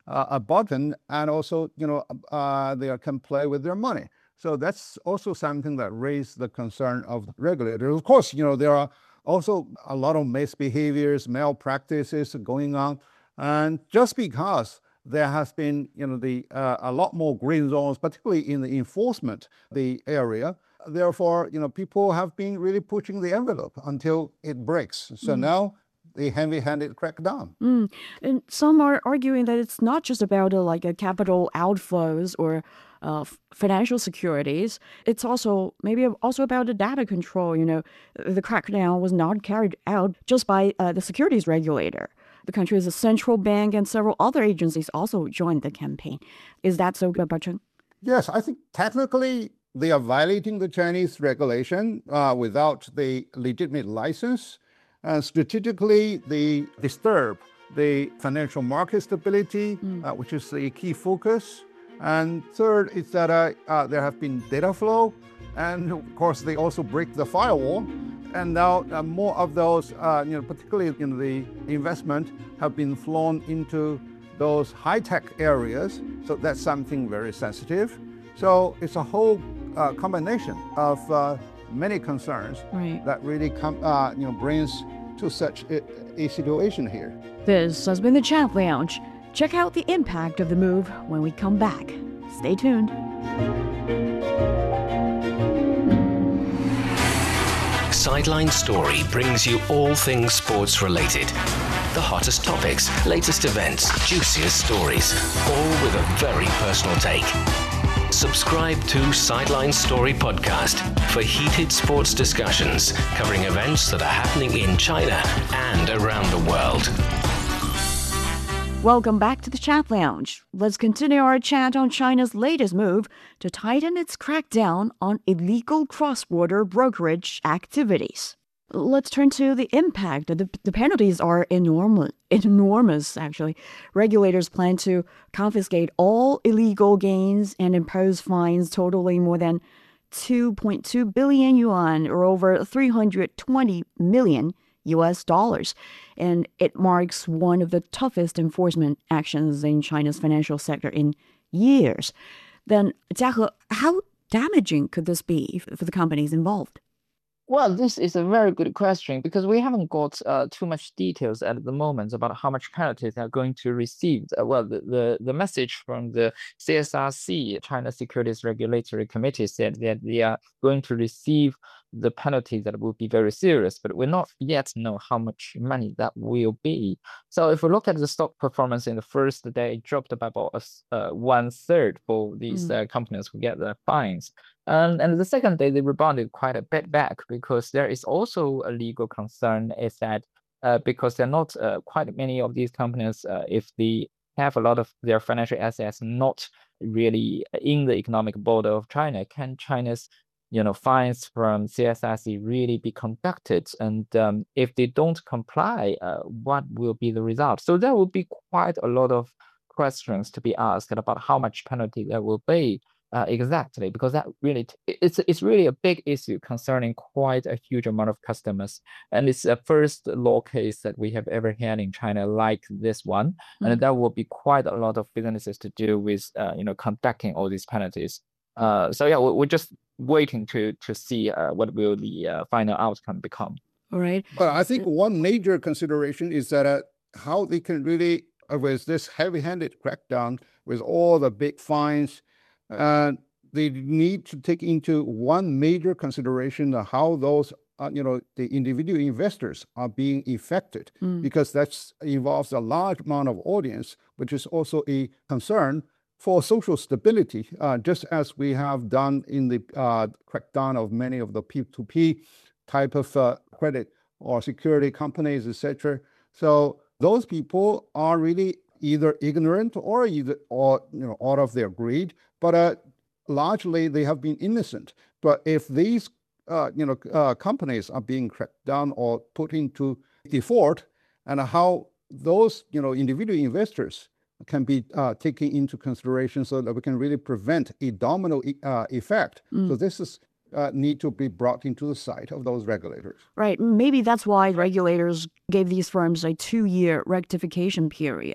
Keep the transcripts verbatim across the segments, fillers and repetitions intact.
uh, a button, and also, you know, uh, they can play with their money. So that's also something that raised the concern of the regulators. Of course, you know, there are also a lot of misbehaviors, malpractices going on, and just because there has been, you know, the uh, a lot more green zones, particularly in the enforcement the area. Therefore, you know, people have been really pushing the envelope until it breaks. So now the heavy-handed crackdown. Mm. And some are arguing that it's not just about uh, like a capital outflows or uh, f- financial securities. It's also maybe also about the data control. You know, the crackdown was not carried out just by uh, the securities regulator. The country's central bank and several other agencies also joined the campaign. Is that so, Bachung? Yes, I think technically they are violating the Chinese regulation uh, without the legitimate license. And strategically, they disturb the financial market stability, uh, which is the key focus. And third is that uh, uh, there have been data flow. And of course, they also break the firewall. And now uh, more of those, uh, you know, particularly in the investment, have been flown into those high-tech areas. So that's something very sensitive. So it's a whole uh, combination of uh, many concerns Right. that really come, uh, you know, brings to such a, a situation here. This has been the Chat Lounge. Check out the impact of the move when we come back. Stay tuned. Sideline Story brings you all things sports related. The hottest topics, latest events, juiciest stories, all with a very personal take. Subscribe to Sideline Story Podcast for heated sports discussions covering events that are happening in China and around the world. Welcome back to the Chat Lounge. Let's continue our chat on China's latest move to tighten its crackdown on illegal cross-border brokerage activities. Let's turn to the impact. The, the penalties are enormous, enormous, actually. Regulators plan to confiscate all illegal gains and impose fines totaling more than two point two billion yuan, or over three hundred twenty million U S dollars. And it marks one of the toughest enforcement actions in China's financial sector in years. Then, Jiahe, how damaging could this be for the companies involved? Well, this is a very good question because we haven't got uh, too much details at the moment about how much penalties they're going to receive. Uh, well, the, the, the message from the C S R C, China Securities Regulatory Committee, said that they are going to receive the penalty that will be very serious, but we not yet know how much money that will be. So if we look at the stock performance in the first day, it dropped by about uh, one third for these uh, companies who get the fines. And, and the second day, they rebounded quite a bit back because there is also a legal concern is that uh, because there are not uh, quite many of these companies, uh, if they have a lot of their financial assets not really in the economic border of China, can China's you know, fines from C S R C really be conducted? And um, if they don't comply, uh, what will be the result? So there will be quite a lot of questions to be asked about how much penalty there will be. Uh, exactly, because that really t- it's it's really a big issue concerning quite a huge amount of customers, and it's the first law case that we have ever had in China like this one, mm-hmm. and there will be quite a lot of businesses to do with uh, you know conducting all these penalties. Uh, so yeah, we're, we're just waiting to to see uh, what will the uh, final outcome become. All right. But I think one major consideration is that uh, how they can really, uh, with this heavy-handed crackdown, with all the big fines. Uh, they need to take into one major consideration of how those, uh, you know, the individual investors are being affected, mm. because that involves a large amount of audience, which is also a concern for social stability, uh, just as we have done in the uh, crackdown of many of the P two P type of uh, credit or security companies, et cetera. So those people are really either ignorant or either or you know out of their greed, but uh, largely they have been innocent. But if these uh, you know uh, companies are being cracked down or put into default, and how those you know individual investors can be uh, taken into consideration so that we can really prevent a domino uh, effect. Mm. So this is uh, need to be brought into the sight of those regulators. Right. Maybe that's why regulators gave these firms a two-year rectification period.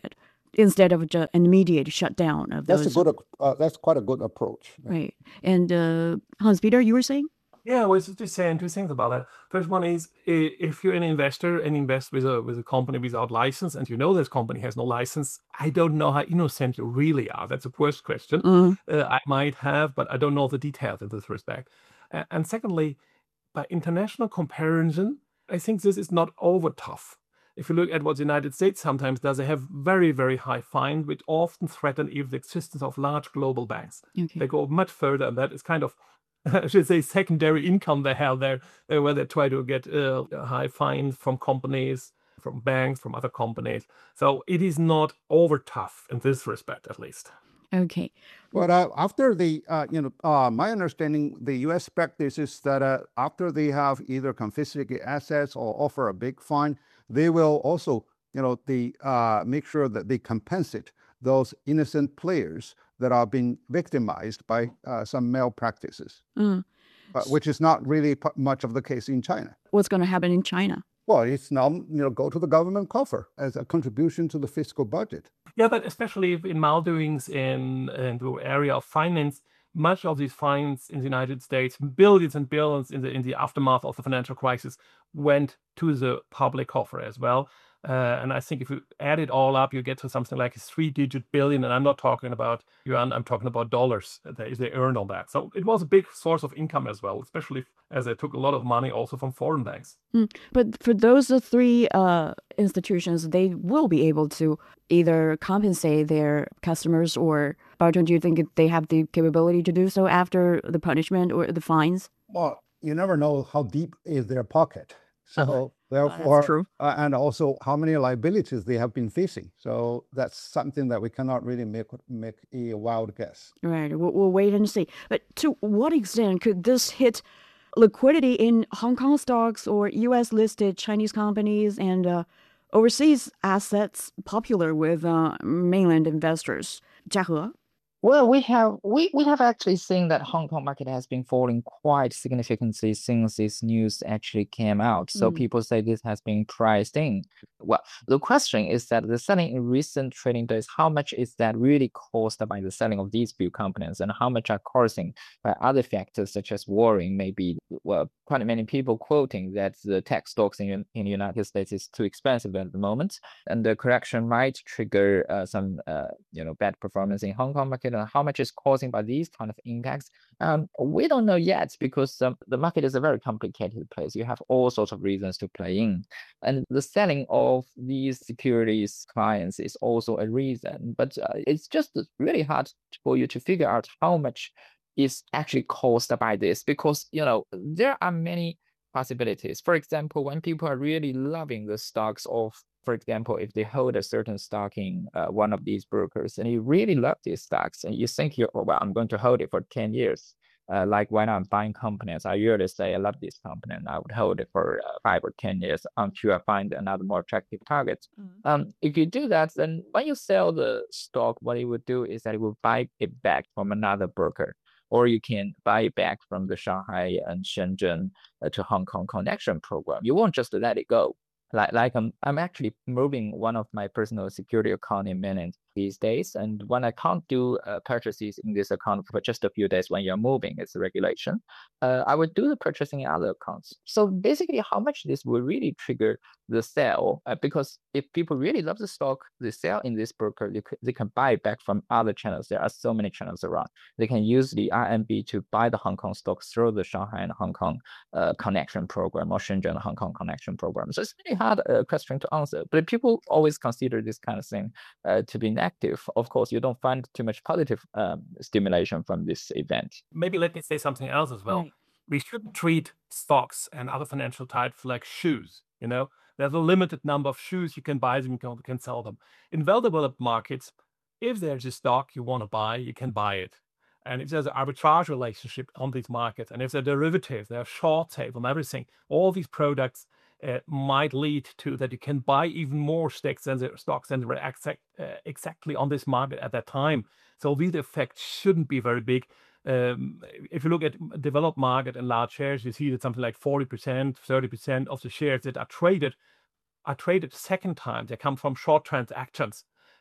instead of just an immediate shutdown of That's those. a good. Uh, that's quite a good approach. Right. And uh, Hans-Peter, you were saying? Yeah, I was just saying two things about that. First one is i- if you're an investor and invest with a with a company without license, and you know this company has no license, I don't know how innocent you really are. That's the first question. Mm, Uh, I might have, but I don't know the details in this respect. A- And secondly, by international comparison, I think this is not over tough. If you look at what the United States sometimes does, they have very, very high fines, which often threaten even the existence of large global banks. okay. They go much further, and that is kind of, I should say, secondary income they have there, uh, where they try to get uh, high fines from companies, from banks, from other companies. So it is not over tough in this respect, at least. Okay. But uh, after the, uh, you know, uh, my understanding, the U S practice is that uh, after they have either confiscated assets or offer a big fine, they will also, you know, the uh, make sure that they compensate those innocent players that are being victimized by uh, some malpractices, Mm. uh, which is not really pu- much of the case in China. What's going to happen in China? Well, it's now, you know, go to the government coffer as a contribution to the fiscal budget. Yeah, but especially if in maldoings in, in the area of finance, much of these fines in the United States, billions and billions in the in the aftermath of the financial crisis, went to the public coffer as well. Uh, and I think if you add it all up, you get to something like a three-digit billion. And I'm not talking about yuan; I'm talking about dollars that they, they earned on that. So it was a big source of income as well, especially as they took a lot of money also from foreign banks. Mm. But for those uh, three uh, institutions, they will be able to either compensate their customers, or, Barton, do you think they have the capability to do so after the punishment or the fines? Well, you never know how deep is their pocket. So Uh-huh. therefore, that's true. uh, and also how many liabilities they have been facing. So that's something that we cannot really make make a wild guess. Right. We'll, we'll wait and see. But to what extent could this hit liquidity in Hong Kong stocks or U S listed Chinese companies and uh, overseas assets popular with uh, mainland investors? Jia He? Well, we have we, we have actually seen that Hong Kong market has been falling quite significantly since this news actually came out. So Mm. people say this has been priced in. Well, the question is that the selling in recent trading days, how much is that really caused by the selling of these few companies, and how much are causing by other factors such as warring? Maybe, well, quite many people quoting that the tech stocks in in the United States is too expensive at the moment, and the correction might trigger uh, some uh, you know bad performance in Hong Kong market. And how much is causing by these kind of impacts? Um, we don't know yet, because um, the market is a very complicated place. You have all sorts of reasons to play in, and the selling of these securities clients is also a reason. But uh, it's just really hard for you to figure out how much is actually caused by this, because you know there are many possibilities. For example, when people are really loving the stocks of, for example, if they hold a certain stock in uh, one of these brokers, and you really love these stocks, and you think you're, oh, well, I'm going to hold it for ten years. Uh, like when I'm buying companies, I usually say I love this company and I would hold it for uh, five or ten years until I find another more attractive target. Mhm. Um, if you do that, then when you sell the stock, what it would do is that it will buy it back from another broker, or you can buy it back from the Shanghai and Shenzhen uh, to Hong Kong connection program. You won't just let it go. Like, like I'm, I'm actually moving one of my personal security account in mainland these days, and when I can't do uh, purchases in this account for just a few days when you're moving, it's a regulation, uh, I would do the purchasing in other accounts. So basically, how much this will really trigger the sale, uh, because if people really love the stock, they sell in this broker, they, they can buy it back from other channels. There are so many channels around. They can use the R M B to buy the Hong Kong stocks through the Shanghai and Hong Kong uh, connection program, or Shenzhen and Hong Kong connection program. So it's really hard uh, question to answer, but people always consider this kind of thing uh, to be negative. Of course, you don't find too much positive um, stimulation from this event. Maybe let me say something else as well. Right. We shouldn't treat stocks and other financial types like shoes. You know, there's a limited number of shoes you can buy them, you can, can sell them. In well-developed markets, if there's a stock you want to buy, you can buy it. And if there's an arbitrage relationship on these markets, and if they're derivatives, they're short sales and everything, all these products uh, might lead to that you can buy even more stocks than the stocks than were exact, uh, exactly on this market at that time. So these effects shouldn't be very big. Um, if you look at developed market and large shares, you see that something like forty percent, thirty percent of the shares that are traded are traded second time. They come from short transactions.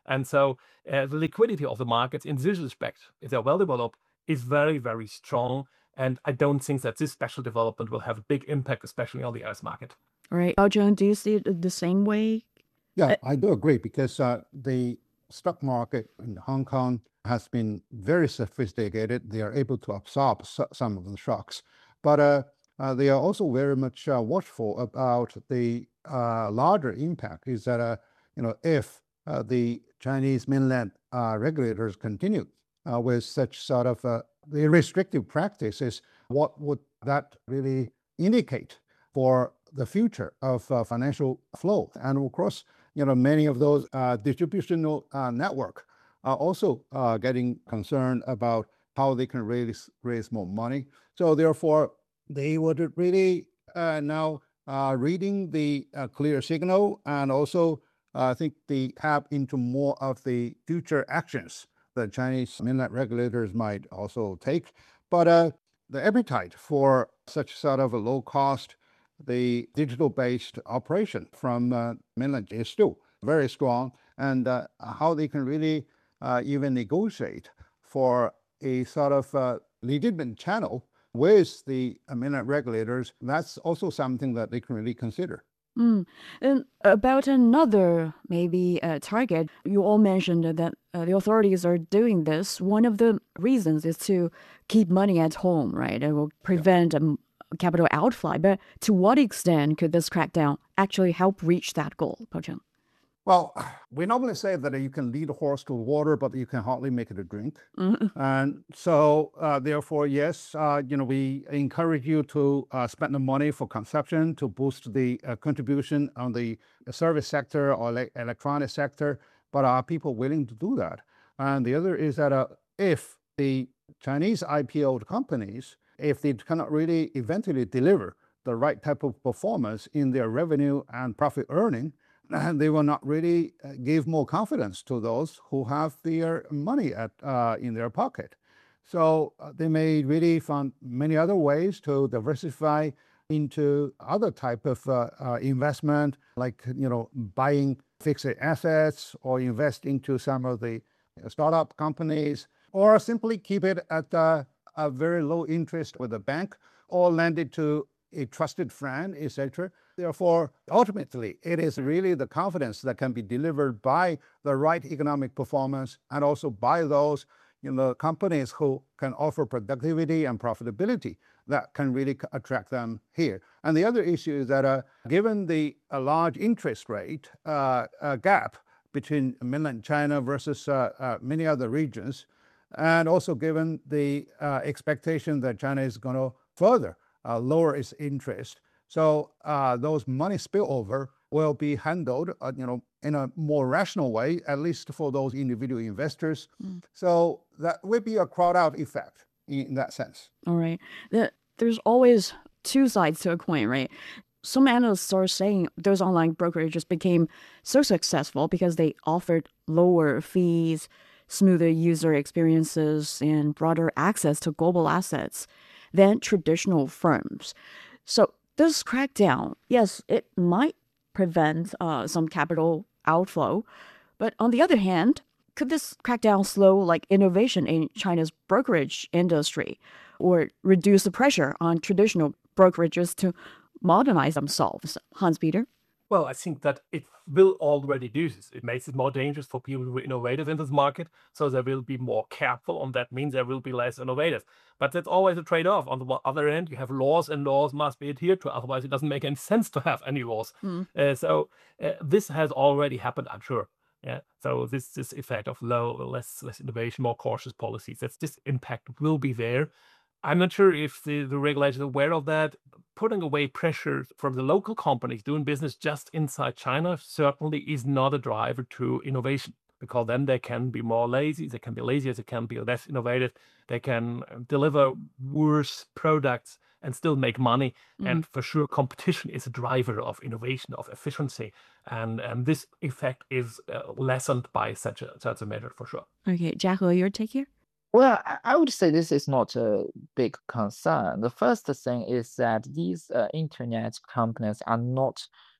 And so uh, the liquidity of the markets in this respect, if they're well developed, is very, very strong. And I don't think that this special development will have a big impact, especially on the U S market. All right. Baozheng, do you see it the same way? Yeah, Uh, I do agree because uh, the stock market in Hong Kong has been very sophisticated. They are able to absorb so- some of the shocks, but uh, uh, they are also very much uh, watchful about the uh, larger impact. Is that uh, you know if uh, the Chinese mainland uh, regulators continue uh, with such sort of uh, the restrictive practices, what would that really indicate for the future of uh, financial flow? And of course, you know, many of those uh, distributional uh, network are also uh, getting concerned about how they can raise raise more money. So therefore, they would really uh, now uh, reading the uh, clear signal, and also uh, I think they tap into more of the future actions that Chinese mainland regulators might also take. But uh, the appetite for such sort of a low cost, the digital-based operation from uh, mainland is still very strong, and uh, how they can really uh, even negotiate for a sort of uh, legitimate channel with the uh, mainland regulators, that's also something that they can really consider. Mm. And about another maybe uh, target, you all mentioned that uh, the authorities are doing this. One of the reasons is to keep money at home, right? It will prevent um, capital outflow. But to what extent could this crackdown actually help reach that goal, Baozheng? Well, we normally say that you can lead a horse to water, but you can hardly make it a drink. Mhm. And so, uh, therefore, yes, uh, you know, we encourage you to uh, spend the money for consumption to boost the uh, contribution on the service sector or le- electronic sector. But are people willing to do that? And the other is that uh, if the Chinese I P O companies, if they cannot really eventually deliver the right type of performance in their revenue and profit earning, and they will not really uh, give more confidence to those who have their money at uh, in their pocket. So uh, they may really find many other ways to diversify into other type of uh, uh, investment, like you know buying fixed assets or invest into some of the startup companies, or simply keep it at uh, a very low interest with a bank, or lend it to a trusted friend, et cetera. Therefore, ultimately, it is really the confidence that can be delivered by the right economic performance, and also by those you know, companies who can offer productivity and profitability that can really attract them here. And the other issue is that uh, given the uh, large interest rate uh, uh, gap between mainland China versus uh, uh, many other regions, and also given the uh, expectation that China is going to further uh, lower its interest, so uh, those money spillover will be handled, uh, you know, in a more rational way, at least for those individual investors. Mm. So that would be a crowd-out effect in, in that sense. All right. The, there's always two sides to a coin, right? Some analysts are saying those online brokerages became so successful because they offered lower fees, smoother user experiences, and broader access to global assets than traditional firms. So this crackdown, yes, it might prevent uh, some capital outflow, but on the other hand, could this crackdown slow like innovation in China's brokerage industry, or reduce the pressure on traditional brokerages to modernize themselves? Hans-Peter? Well, I think that it will already do this. It makes it more dangerous for people who are innovative in this market, so they will be more careful, and that means they will be less innovative. But that's always a trade-off. On the one- other end, you have laws, and laws must be adhered to. Otherwise, it doesn't make any sense to have any laws. Mm. Uh, so uh, this has already happened, I'm sure. Yeah. So this this effect of low, less less innovation, more cautious policies. That's this impact will be there. I'm not sure if the, the regulators are aware of that. Putting away pressure from the local companies doing business just inside China certainly is not a driver to innovation, because then they can be more lazy, they can be lazier, they can be less innovative, they can uh, deliver worse products and still make money. And for sure, competition is a driver of innovation, of efficiency. And, and this effect is uh, lessened by such a, such a measure for sure. Okay, Jiahe, your take here? Well, I- I would say this is not a big concern. The first thing is that these uh, internet companies are not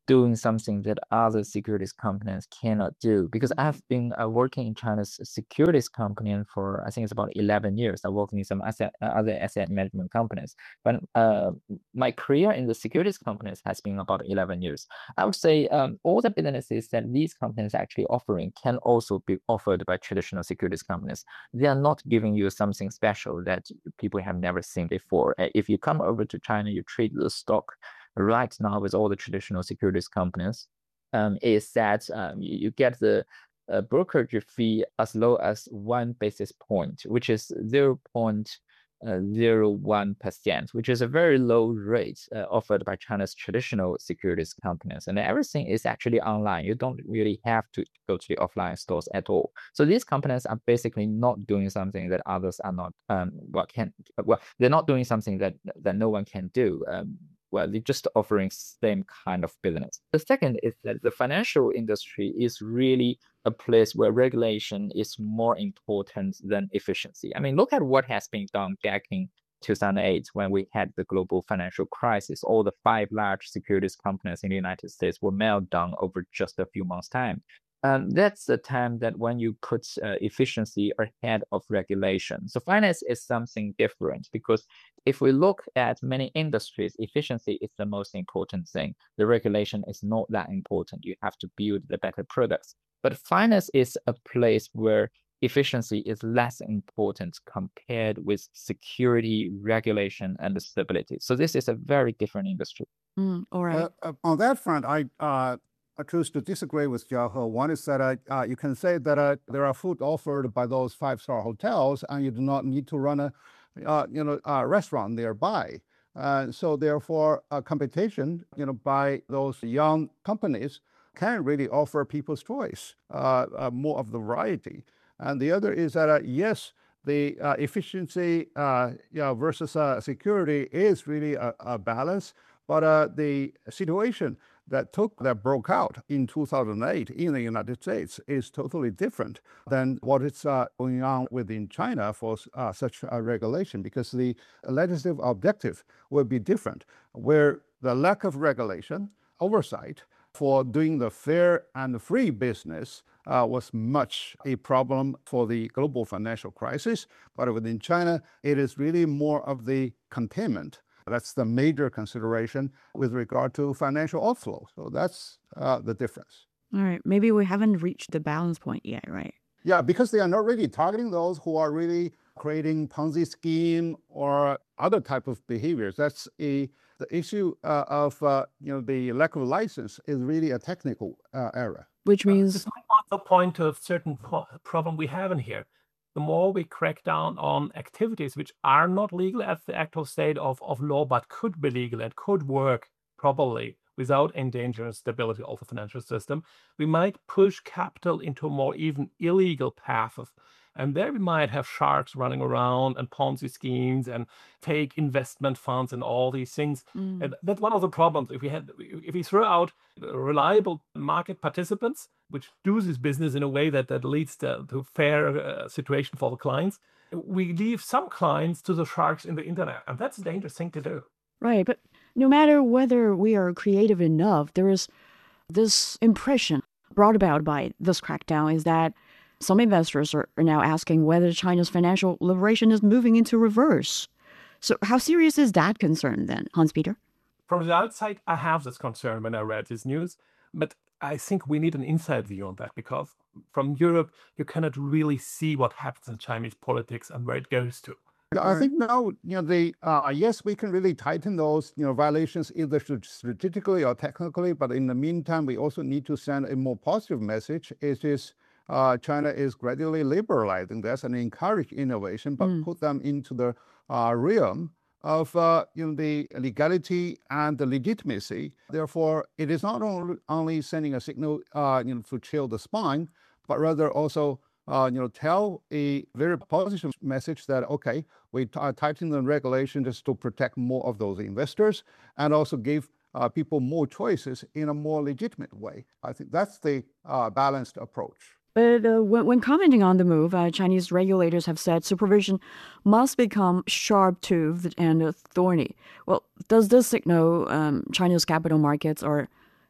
doing something that other securities companies cannot do. Because I've been uh, working in China's securities company for, I think it's about eleven years. I worked in some asset, uh, other asset management companies. But uh, my career in the securities companies has been about eleven years. I would say um, all the businesses that these companies are actually offering can also be offered by traditional securities companies. They are not giving you something special that people have never seen before. Uh, If you come over to China, you trade the stock right now with all the traditional securities companies, um, is that um, you, you get the uh, brokerage fee as low as one basis point, which is zero point zero one percent, which is a very low rate uh, offered by China's traditional securities companies. And everything is actually online. You don't really have to go to the offline stores at all. So these companies are basically not doing something that others are not, um, well, can, well, they're not doing something that, that no one can do. Um, well, they're just offering same kind of business. The second is that the financial industry is really a place where regulation is more important than efficiency. I mean, look at what has been done back in two thousand eight when we had the global financial crisis. All the five large securities companies in the United States were melted down over just a few months' time. Um, that's the time that when you put uh, efficiency ahead of regulation. So finance is something different, because if we look at many industries, efficiency is the most important thing. The regulation is not that important. You have to build the better products. But finance is a place where efficiency is less important compared with security, regulation, and stability. So this is a very different industry. Mm, all right. Uh, uh, on that front, I uh, I choose to disagree with Jiahe. One is that uh, uh, you can say that uh, there are food offered by those five-star hotels, and you do not need to run a uh, you know a restaurant nearby. Uh, so therefore, uh, competition, you know, by those young companies can really offer people's choice, uh, uh, more of the variety. And the other is that uh, yes, the uh, efficiency uh, you know, versus uh, security is really a, a balance, but uh, the situation that took that broke out in two thousand eight in the United States is totally different than what is uh, going on within China for uh, such a regulation, because the legislative objective will be different, where the lack of regulation, oversight for doing the fair and free business uh, was much a problem for the global financial crisis. But within China, it is really more of the containment. That's the major consideration with regard to financial outflow. So that's uh, the difference. All right. Maybe we haven't reached the balance point yet, right? Yeah, because they are not really targeting those who are really creating Ponzi scheme or other type of behaviors. That's a the issue uh, of uh, you know the lack of license is really a technical uh, error. Which means This might also point to a certain po- problem we have in here. The more we crack down on activities which are not legal at the actual state of, of law, but could be legal and could work properly without endangering stability of the financial system, we might push capital into a more even illegal path of, and there we might have sharks running around and Ponzi schemes and fake investment funds and all these things. mm, And that's one of the problems. If we had, if we throw out reliable market participants, which do this business in a way that, that leads to, to fair uh, situation for the clients, we leave some clients to the sharks in the internet, and that's a dangerous thing to do. right. But no matter whether we are creative enough, there is this impression brought about by this crackdown is that some investors are, are now asking whether China's financial liberation is moving into reverse. So how serious is that concern then, Hans-Peter? From the outside, I have this concern when I read this news, but I think we need an inside view on that, because from Europe, you cannot really see what happens in Chinese politics and where it goes to. I think now, you know, the uh, yes, we can really tighten those, you know, violations either strategically or technically. But in the meantime, we also need to send a more positive message. It is uh, China is gradually liberalizing this and encourage innovation, but Mm. put them into the uh, realm of uh, you know the legality and the legitimacy. Therefore, it is not only, only sending a signal, uh, you know, to chill the spine, but rather also. Uh, you know, tell a very positive message that, okay, we t- are tightening the regulation just to protect more of those investors and also give uh, people more choices in a more legitimate way. I think that's the uh, balanced approach. But uh, when, when commenting on the move, uh, Chinese regulators have said supervision must become sharp-toothed and uh, thorny. Well, does this signal um, China's capital markets are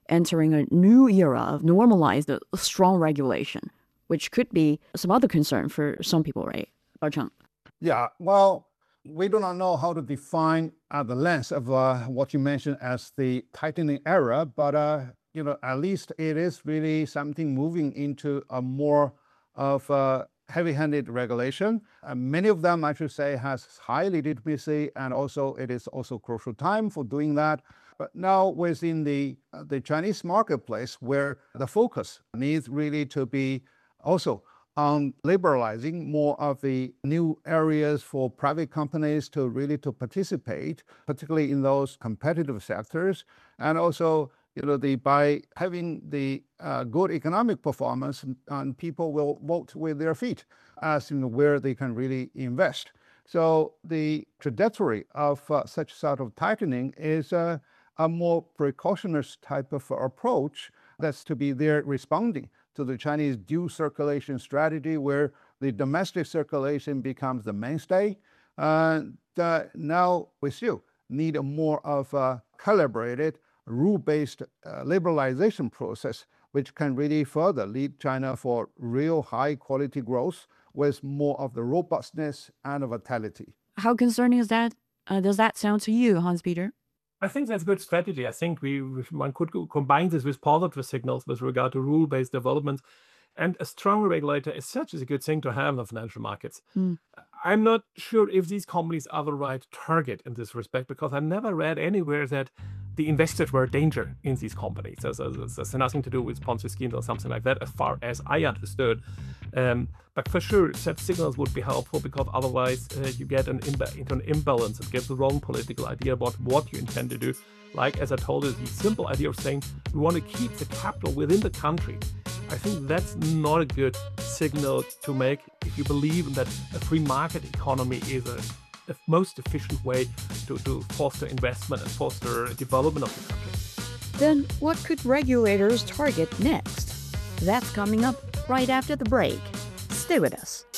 entering a new era of normalized, uh, strong regulation, which could be some other concern for some people, right? Chang. Yeah, well, we do not know how to define uh, the length of uh, what you mentioned as the tightening era, but uh, you know, at least it is really something moving into a more of a heavy-handed regulation. Uh, many of them, I should say, has high legitimacy, and also it is also crucial time for doing that. But now within the uh, the Chinese marketplace, where the focus needs really to be also on liberalizing more of the new areas for private companies to really to participate, particularly in those competitive sectors, and also you know the by having the uh, good economic performance, and people will vote with their feet as you know where they can really invest. So the trajectory of uh, such sort of tightening is uh, a more precautionary type of approach that's to be there responding to the Chinese dual circulation strategy, where the domestic circulation becomes the mainstay. And uh, now we still need a more of a calibrated, rule-based uh, liberalization process, which can really further lead China for real high-quality growth with more of the robustness and vitality. How concerning is that? Uh, does that sound to you, Hans-Peter? I think that's a good strategy. I think we one could combine this with positive signals with regard to rule-based development. And a strong regulator as such is a good thing to have in the financial markets. Mm. I'm not sure if these companies are the right target in this respect, because I never read anywhere that the investors were a danger in these companies. So, so, so, so nothing to do with Ponzi schemes or something like that, as far as I understood. Um, but for sure, such signals would be helpful, because otherwise uh, you get an imba- into an imbalance and get the wrong political idea about what you intend to do. Like, as I told you, the simple idea of saying we want to keep the capital within the country. I think that's not a good signal to make if you believe that a free market economy is a, the most efficient way to, to foster investment and foster development of the country. Then what could regulators target next? That's coming up right after the break. Stay with us.